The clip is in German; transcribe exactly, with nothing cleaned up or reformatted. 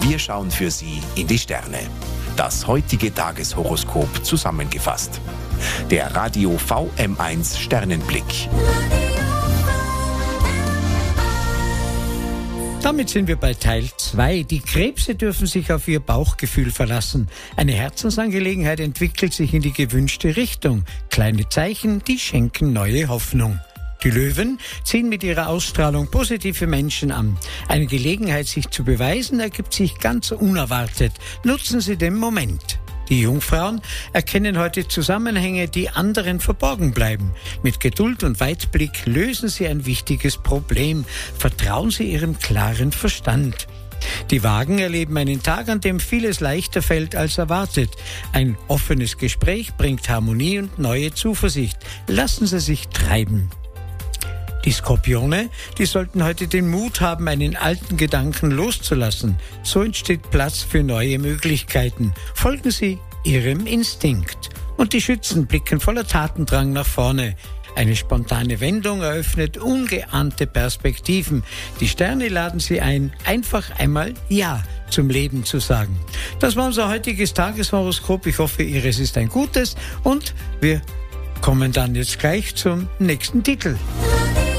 Wir schauen für Sie in die Sterne. Das heutige Tageshoroskop zusammengefasst. Der Radio V M eins Sternenblick. Damit sind wir bei Teil zwei. Die Krebse dürfen sich auf ihr Bauchgefühl verlassen. Eine Herzensangelegenheit entwickelt sich in die gewünschte Richtung. Kleine Zeichen, die schenken neue Hoffnung. Die Löwen ziehen mit ihrer Ausstrahlung positive Menschen an. Eine Gelegenheit, sich zu beweisen, ergibt sich ganz unerwartet. Nutzen Sie den Moment. Die Jungfrauen erkennen heute Zusammenhänge, die anderen verborgen bleiben. Mit Geduld und Weitblick lösen Sie ein wichtiges Problem. Vertrauen Sie Ihrem klaren Verstand. Die Wagen erleben einen Tag, an dem vieles leichter fällt als erwartet. Ein offenes Gespräch bringt Harmonie und neue Zuversicht. Lassen Sie sich treiben. Die Skorpione, die sollten heute den Mut haben, einen alten Gedanken loszulassen. So entsteht Platz für neue Möglichkeiten. Folgen Sie Ihrem Instinkt. Und die Schützen blicken voller Tatendrang nach vorne. Eine spontane Wendung eröffnet ungeahnte Perspektiven. Die Sterne laden Sie ein, einfach einmal Ja zum Leben zu sagen. Das war unser heutiges Tageshoroskop. Ich hoffe, Ihres ist ein gutes. Und wir kommen dann jetzt gleich zum nächsten Titel.